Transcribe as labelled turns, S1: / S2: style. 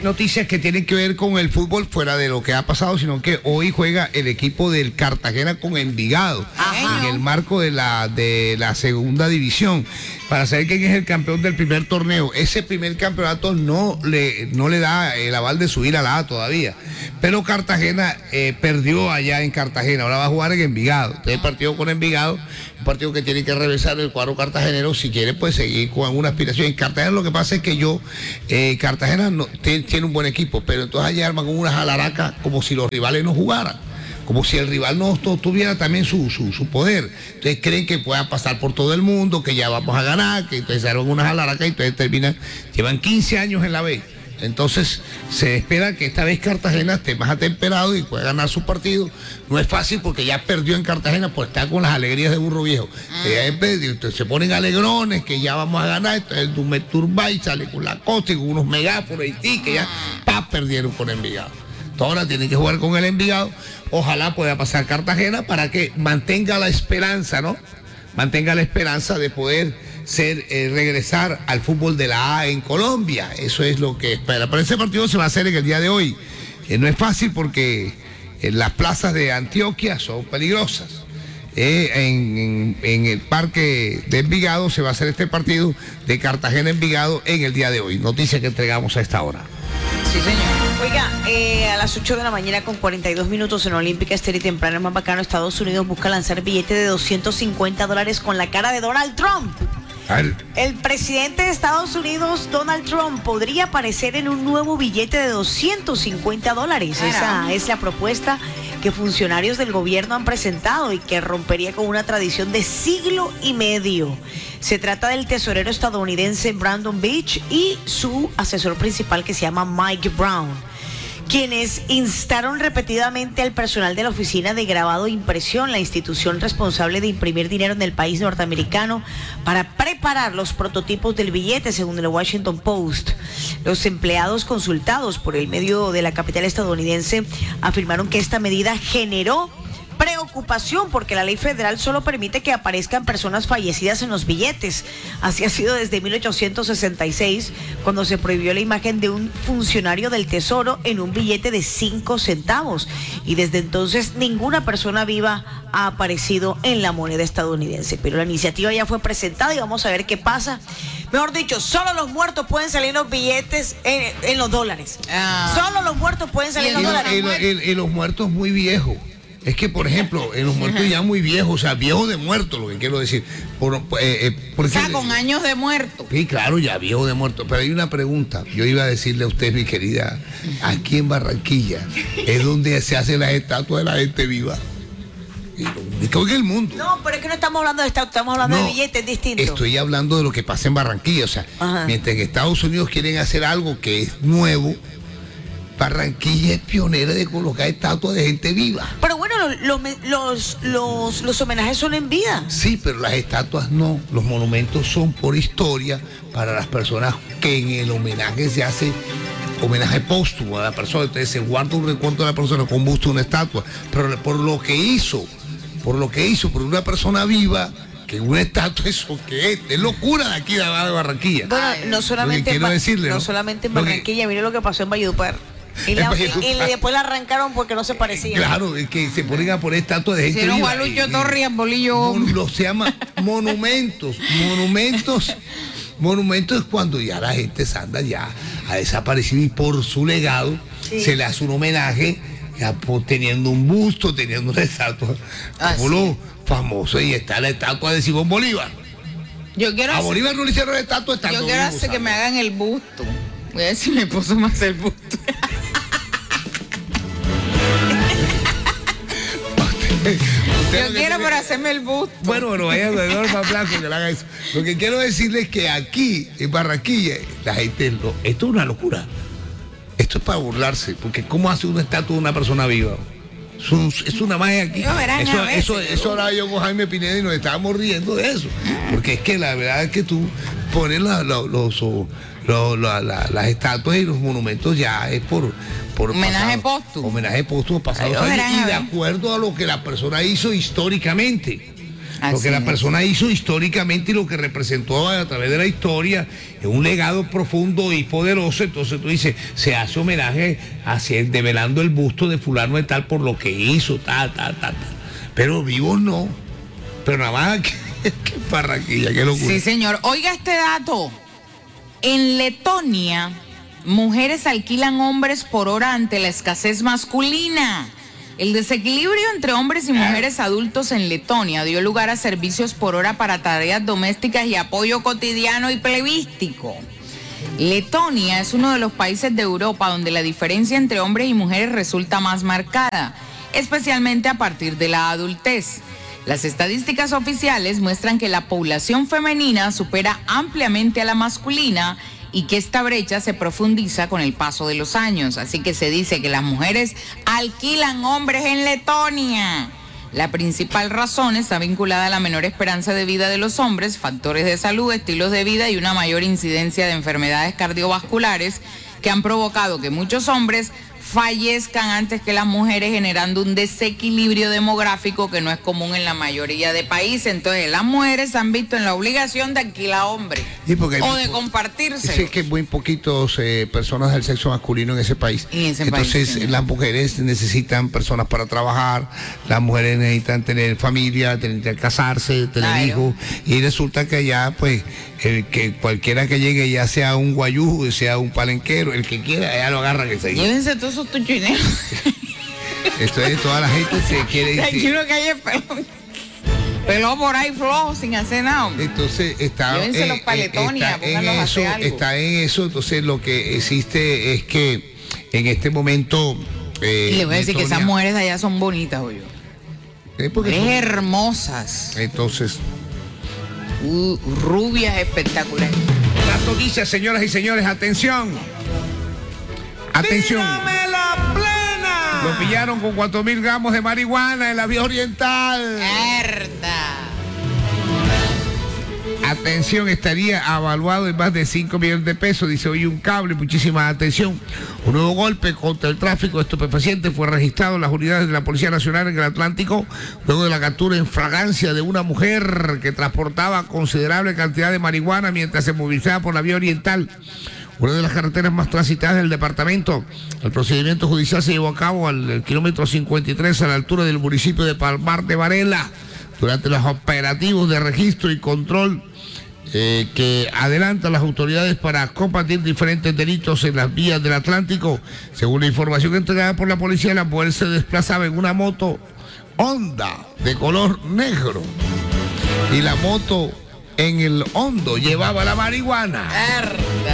S1: noticias que tienen que ver con el fútbol fuera de lo que ha pasado, sino que hoy juega el equipo del Cartagena con Envigado. Ajá. En el marco de la segunda división, para saber quién es el campeón del primer torneo. Ese primer campeonato no le da el aval de subir a la A todavía, pero Cartagena perdió allá en Cartagena, ahora va a jugar en Envigado. Entonces el partido con Envigado, un partido que tiene que revisar el cuadro cartagenero si quiere pues seguir con alguna aspiración. En Cartagena lo que pasa es que Cartagena tiene un buen equipo, pero entonces allá arman una jalaraca como si los rivales no jugaran, como si el rival no tuviera también su poder. Entonces creen que puedan pasar por todo el mundo, que ya vamos a ganar, que entonces arman una jalaraca y entonces llevan 15 años en la B. Entonces se espera que esta vez Cartagena esté más atemperado y pueda ganar su partido. No es fácil porque ya perdió en Cartagena por estar con las alegrías de burro viejo. Entonces se ponen alegrones que ya vamos a ganar. Entonces el Dumet Turbay sale con la costa y con unos megáfonos y que ya perdieron con Envigado. Ahora tienen que jugar con el Envigado. Ojalá pueda pasar Cartagena para que mantenga la esperanza, ¿no? Mantenga la esperanza de poder regresar al fútbol de la A en Colombia. Eso es lo que espera. Pero ese partido se va a hacer en el día de hoy. No es fácil porque las plazas de Antioquia son peligrosas. En el parque de Envigado se va a hacer este partido de Cartagena-Envigado en el día de hoy. Noticia que entregamos a esta hora.
S2: Sí, señor. Oiga, a las 8 de la mañana con 42 minutos en Olímpica Estéreo y temprano, más bacano, Estados Unidos busca lanzar billete de $250 con la cara de Donald Trump. El presidente de Estados Unidos, Donald Trump, podría aparecer en un nuevo billete de $250. Esa es la propuesta que funcionarios del gobierno han presentado y que rompería con una tradición de siglo y medio. Se trata del tesorero estadounidense Brandon Beach y su asesor principal, que se llama Mike Brown, quienes instaron repetidamente al personal de la oficina de grabado e impresión, la institución responsable de imprimir dinero en el país norteamericano, para preparar los prototipos del billete, según el Washington Post. Los empleados consultados por el medio de la capital estadounidense afirmaron que esta medida generó preocupación porque la ley federal solo permite que aparezcan personas fallecidas en los billetes. Así ha sido desde 1866, cuando se prohibió la imagen de un funcionario del Tesoro en un billete de 5 centavos. Y desde entonces ninguna persona viva ha aparecido en la moneda estadounidense. Pero la iniciativa ya fue presentada y vamos a ver qué pasa. Mejor dicho, solo los muertos pueden salir en los billetes en los dólares. Solo los muertos pueden salir en los dólares.
S1: Y los muertos muy viejos. Es que, por ejemplo, en los muertos ya muy viejos, o sea, viejos de muerto, lo que quiero decir.
S3: O sea, con años de muerto.
S1: Sí, claro, ya viejo de muerto. Pero hay una pregunta. Yo iba a decirle a usted, mi querida, aquí en Barranquilla es donde se hacen las estatuas de la gente viva. Y todo el mundo.
S2: No, pero es que no estamos hablando de estatuas, estamos hablando de billetes distintos.
S1: Estoy hablando de lo que pasa en Barranquilla. O sea, mientras en Estados Unidos quieren hacer algo que es nuevo, Barranquilla es pionera de colocar estatuas de gente viva.
S2: Pero bueno, los homenajes son en vida.
S1: Sí, pero las estatuas no. Los monumentos son por historia para las personas que en el homenaje se hace homenaje póstumo a la persona. Entonces se guarda un recuerdo de la persona con busto, una estatua. Pero por lo que hizo, por una persona viva, que una estatua, eso que es locura de aquí de Barranquilla.
S2: Bueno, no solamente en Barranquilla, mire lo que pasó en Valledupar. Y después la arrancaron porque no se parecía.
S1: Claro, es que se ponen a poner estatuas de gente.
S3: Hicieron Gualucho Torres, Bolillo.
S1: Se llama monumentos. Monumentos es cuando ya la gente se anda ya ha desaparecido y por su legado se le hace un homenaje, ya teniendo un busto, teniendo una estatua. Como lo famoso, y está la estatua de Simón Bolívar. A Bolívar no le hicieron la estatua.
S3: Yo quiero hacer que me hagan el busto. Voy a ver si mi esposo me hace el busto. Yo quiero por hacerme el busto.
S1: Bueno, vaya alrededor más blanco que le haga eso. Lo que quiero decirles es que aquí, en Barranquilla, la gente, esto es una locura. Esto es para burlarse, porque ¿cómo hace una estatua de una persona viva? Es una magia aquí. Eso hablaba yo con Jaime Pineda y nos estábamos riendo de eso. Porque es que la verdad es que tú pones las estatuas y los monumentos ya es por
S3: homenaje póstumo.
S1: Homenaje póstumo pasados años y de acuerdo a lo que la persona hizo históricamente. Lo que la persona hizo históricamente y lo que representó a través de la historia es un legado profundo y poderoso. Entonces tú dices, se hace homenaje develando el busto de fulano de tal por lo que hizo, tal. Pero vivos no. Pero nada más que parraquilla, qué locura.
S3: Sí, señor. Oiga este dato. En Letonia, mujeres alquilan hombres por hora ante la escasez masculina. El desequilibrio entre hombres y mujeres adultos en Letonia dio lugar a servicios por hora para tareas domésticas y apoyo cotidiano y plebístico. Letonia es uno de los países de Europa donde la diferencia entre hombres y mujeres resulta más marcada, especialmente a partir de la adultez. Las estadísticas oficiales muestran que la población femenina supera ampliamente a la masculina y que esta brecha se profundiza con el paso de los años. Así que se dice que las mujeres alquilan hombres en Letonia. La principal razón está vinculada a la menor esperanza de vida de los hombres, factores de salud, estilos de vida y una mayor incidencia de enfermedades cardiovasculares que han provocado que muchos hombres fallezcan antes que las mujeres, generando un desequilibrio demográfico que no es común en la mayoría de países. Entonces las mujeres se han visto en la obligación de alquilar hombres o de compartirse.
S1: Es que muy poquitos personas del sexo masculino en ese país. Entonces las mujeres necesitan personas para trabajar, las mujeres necesitan tener familia, necesitan casarse, tener hijos, y resulta que allá pues que cualquiera que llegue, ya sea un guayú, sea un palenquero, el que quiera, ya lo agarra que se lleve.
S3: Llévense todos esos tuchineros.
S1: Esto es, toda la gente se quiere decir.
S3: Tranquilo que hay pelón por ahí flojo sin hacer nada.
S1: Entonces está en eso. Entonces lo que existe es que en este momento
S3: y le voy a decir que esas mujeres de allá son bonitas, oye. Mujeres hermosas.
S1: Entonces
S3: rubias espectaculares.
S1: Las noticias, señoras y señores, atención. Atención.
S4: ¡Dígame la plena!
S1: Lo pillaron con 4.000 gramos de marihuana en la vía oriental.
S3: ¡Mierda!
S1: Atención, estaría avaluado en más de 5 millones de pesos, dice hoy un cable. Muchísima atención. Un nuevo golpe contra el tráfico de estupefacientes fue registrado en las unidades de la Policía Nacional en el Atlántico, luego de la captura en fragancia de una mujer que transportaba considerable cantidad de marihuana mientras se movilizaba por la vía oriental, una de las carreteras más transitadas del departamento. El procedimiento judicial se llevó a cabo al kilómetro 53 a la altura del municipio de Palmar de Varela, durante los operativos de registro y control que adelantan las autoridades para combatir diferentes delitos en las vías del Atlántico. Según la información entregada por la policía, la mujer se desplazaba en una moto Honda de color negro y la moto en el hondo llevaba la marihuana.